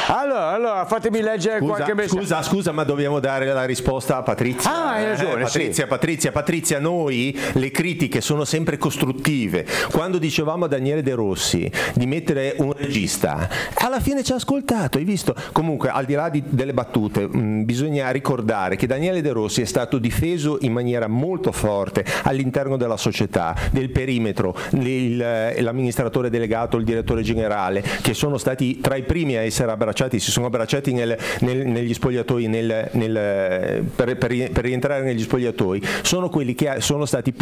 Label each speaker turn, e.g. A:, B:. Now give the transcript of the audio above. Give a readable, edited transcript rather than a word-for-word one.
A: Allora, fatemi leggere qualche messaggio.
B: Scusa, ma dobbiamo dare la risposta a Patrizia.
A: Ah, hai ragione.
B: Patrizia, noi le critiche sono sempre costruttive. Quando dicevamo a Daniele De Rossi di mettere un regista, alla fine ci ha ascoltato, hai visto? Comunque, al di là delle battute, bisogna ricordare che Daniele De Rossi è stato difeso in maniera molto forte all'interno della società, del perimetro, l'amministratore delegato, il direttore generale, che sono stati tra i primi a essere abbracciati, si sono abbracciati negli spogliatoi per rientrare negli spogliatoi, sono quelli che sono stati